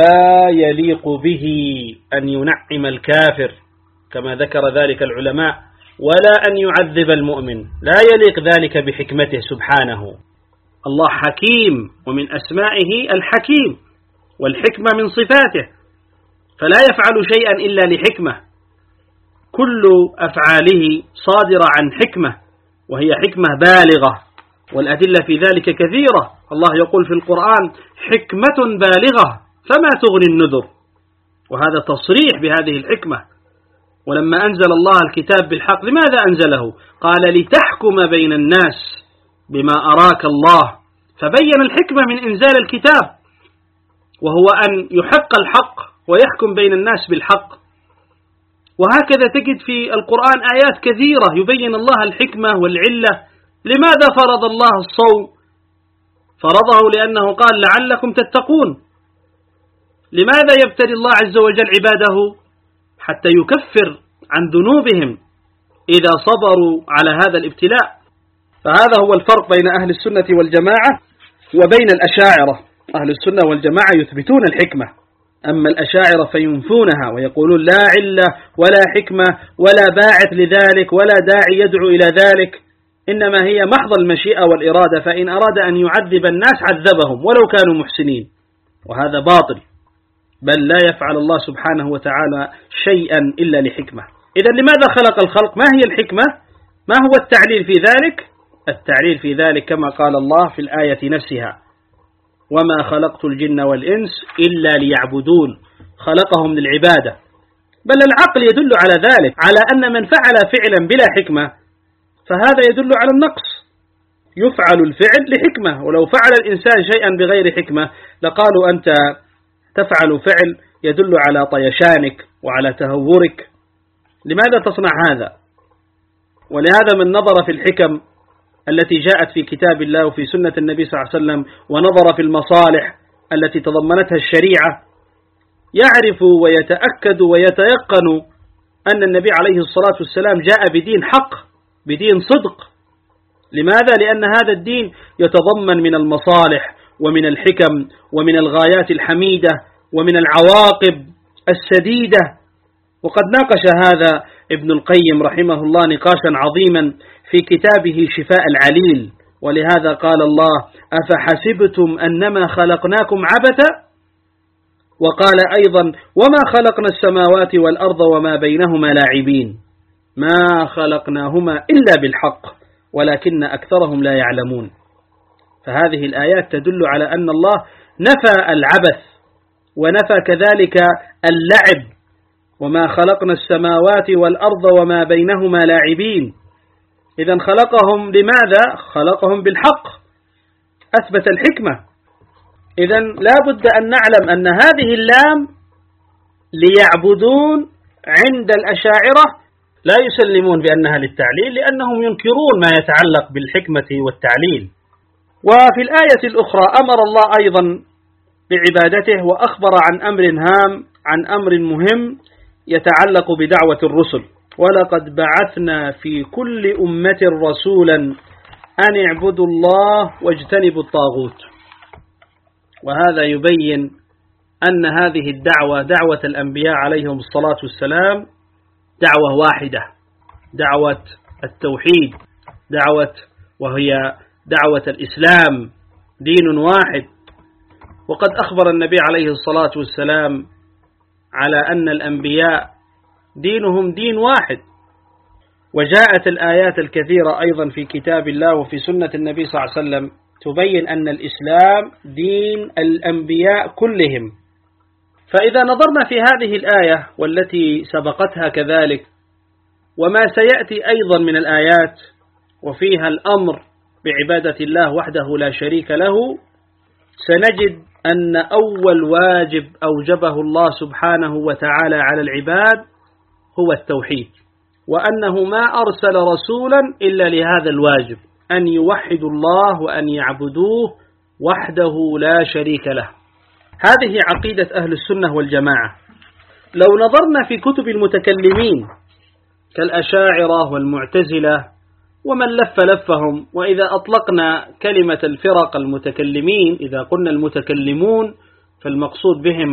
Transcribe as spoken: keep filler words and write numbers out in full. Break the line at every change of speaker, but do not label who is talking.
لا يليق به أن ينعم الكافر كما ذكر ذلك العلماء، ولا أن يعذب المؤمن، لا يليق ذلك بحكمته سبحانه. الله حكيم، ومن أسمائه الحكيم، والحكمة من صفاته، فلا يفعل شيئا إلا لحكمة، كل أفعاله صادرة عن حكمة، وهي حكمة بالغة، والأدلة في ذلك كثيرة. الله يقول في القرآن: حكمة بالغة فما تغني النذر، وهذا تصريح بهذه الحكمة. ولما أنزل الله الكتاب بالحق لماذا أنزله؟ قال: لتحكم بين الناس بما أراك الله، فبين الحكمة من إنزال الكتاب، وهو أن يحق الحق ويحكم بين الناس بالحق. وهكذا تجد في القرآن آيات كثيرة يبين الله الحكمة والعلة. لماذا فرض الله الصوم؟ فرضه لأنه قال: لعلكم تتقون. لماذا يبتلي الله عز وجل عباده؟ حتى يكفر عن ذنوبهم إذا صبروا على هذا الابتلاء. فهذا هو الفرق بين أهل السنة والجماعة وبين الأشاعرة. أهل السنة والجماعة يثبتون الحكمة، أما الأشاعرة فينفونها ويقولون لا علة ولا حكمة ولا باعث لذلك ولا داعي يدعو إلى ذلك، إنما هي محض المشيئة والإرادة، فإن أراد أن يعذب الناس عذبهم ولو كانوا محسنين، وهذا باطل، بل لا يفعل الله سبحانه وتعالى شيئا إلا لحكمة. إذا لماذا خلق الخلق؟ ما هي الحكمة؟ ما هو التعليل في ذلك؟ التعليل في ذلك كما قال الله في الآية نفسها: وما خلقت الجن والإنس إلا ليعبدون. خلقهم للعبادة، بل العقل يدل على ذلك، على أن من فعل فعلا بلا حكمة فهذا يدل على النقص. يفعل الفعل لحكمة، ولو فعل الإنسان شيئا بغير حكمة لقالوا أنت تفعل فعل يدل على طيشانك وعلى تهورك، لماذا تصنع هذا؟ ولهذا من نظر في الحكم التي جاءت في كتاب الله وفي سنة النبي صلى الله عليه وسلم، ونظر في المصالح التي تضمنتها الشريعة، يعرف ويتأكد ويتيقن أن النبي عليه الصلاة والسلام جاء بدين حق، بدين صدق. لماذا؟ لأن هذا الدين يتضمن من المصالح ومن الحكم ومن الغايات الحميدة ومن العواقب السديدة. وقد ناقش هذا ابن القيم رحمه الله نقاشا عظيما في كتابه شفاء العليل، ولهذا قال الله: أفحسبتم أنما خلقناكم عبثا، وقال أيضا: وما خلقنا السماوات والأرض وما بينهما لاعبين، ما خلقناهما إلا بالحق ولكن أكثرهم لا يعلمون. فهذه الآيات تدل على أن الله نفى العبث ونفى كذلك اللعب، وما خلقنا السماوات والأرض وما بينهما لاعبين. إذن خلقهم لماذا؟ خلقهم بالحق، أثبت الحكمة. إذن لا بد أن نعلم أن هذه اللام ليعبدون عند الأشاعرة لا يسلمون بأنها للتعليل، لأنهم ينكرون ما يتعلق بالحكمة والتعليل. وفي الآية الأخرى أمر الله أيضا بعبادته وأخبر عن أمر هام، عن أمر مهم يتعلق بدعوة الرسل: ولقد بعثنا في كل أمة رسولا أن اعبدوا الله واجتنبوا الطاغوت. وهذا يبين أن هذه الدعوة دعوة الأنبياء عليهم الصلاة والسلام دعوة واحدة، دعوة التوحيد، دعوة وهي دعوة الإسلام، دين واحد. وقد أخبر النبي عليه الصلاة والسلام على أن الأنبياء دينهم دين واحد. وجاءت الآيات الكثيرة أيضا في كتاب الله وفي سنة النبي صلى الله عليه وسلم تبين أن الإسلام دين الأنبياء كلهم. فإذا نظرنا في هذه الآية والتي سبقتها كذلك وما سيأتي أيضا من الآيات وفيها الأمر بعبادة الله وحده لا شريك له، سنجد أن أول واجب أوجبه الله سبحانه وتعالى على العباد هو التوحيد، وأنه ما أرسل رسولا إلا لهذا الواجب، أن يوحدوا الله وأن يعبدوه وحده لا شريك له. هذه عقيدة أهل السنة والجماعة. لو نظرنا في كتب المتكلمين كالأشاعرة والمعتزلة ومن لف لفهم، وإذا أطلقنا كلمة الفرق المتكلمين، إذا قلنا المتكلمون فالمقصود بهم